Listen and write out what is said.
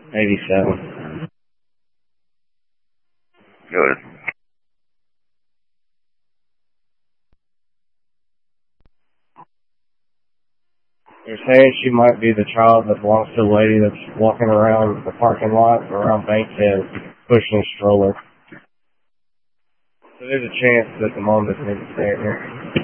87. Good. They're saying she might be the child that belongs to the lady that's walking around the parking lot around Bankhead pushing a stroller. So there's a chance that the mom doesn't even stay here.